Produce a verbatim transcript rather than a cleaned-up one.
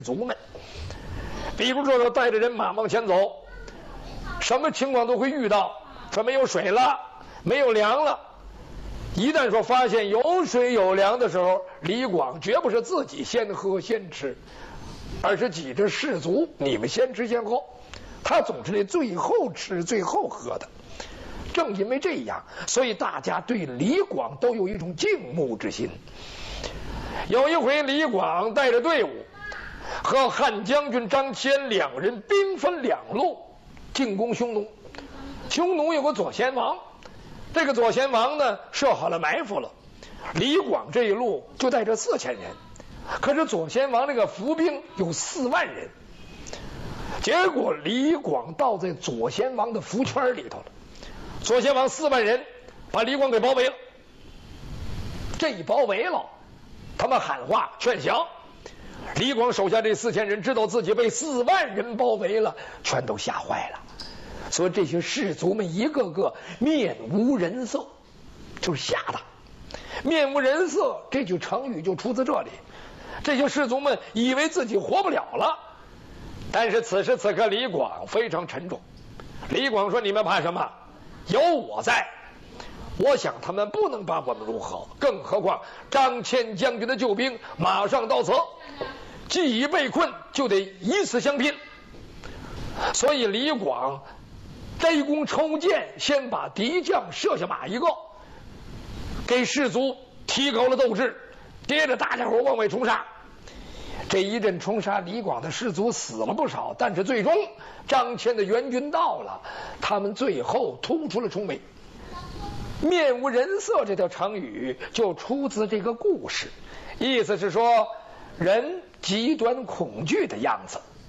族们。比如说，他带着人马往前走，什么情况都会遇到。说没有水了，没有粮了。一旦说发现有水有粮的时候，李广绝不是自己先喝先吃，而是挤着士卒，你们先吃先喝。他总是那最后吃最后喝的。正因为这样，所以大家对李广都有一种敬慕之心。有一回，李广带着队伍和汉将军张骞两人兵分两路进攻匈奴。匈奴有个左贤王，这个左贤王呢设好了埋伏了，李广这一路就带着四千人，可是左贤王这个伏兵有四万人。结果李广倒在左贤王的伏圈里头了，左贤王四万人把李广给包围了。这一包围了，他们喊话劝降。李广手下这四千人知道自己被四万人包围了，全都吓坏了。所以这些士卒们一个个面无人色，就是吓的。面无人色这句成语就出自这里。这些士卒们以为自己活不了了，但是此时此刻李广非常沉重。李广说：“你们怕什么？有我在。我想他们不能把我们如何，更何况张骞将军的救兵马上到此，既已被困，就得以死相拼。”所以李广摘弓抽箭，先把敌将射下马一个，给士卒提高了斗志，接着大家伙往外冲杀。这一阵冲杀，李广的士卒死了不少，但是最终张骞的援军到了，他们最后突出了重围。面无人色这条成语就出自这个故事，意思是说人极端恐惧的样子。